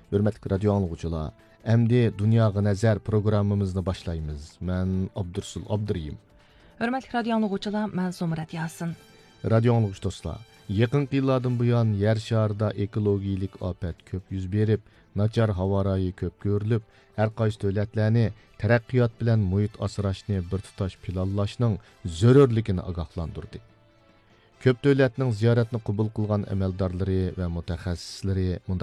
Hürmetli radyo anlıqçılar, əmdi Dünyaya Nəzər proqramımızını başlayımız. Mən Abdursul Abduriyim. Hörmətli radio anlıqçılar, mən Zumrat Yasin. Radio anlıqçı dostlar, yaqın yıllardan buyan yer şarida ekologiyalik afət köp yüz berib, nachar havo rayi köp görülüb, hər qaysı dövlətlərni taraqqiyot bilan muhit asrashni bir tutash planlashning zarurligini ogohlantirdi. Köp dövlətning ziyoratni qabul qilgan amaldorlari va mutaxassislari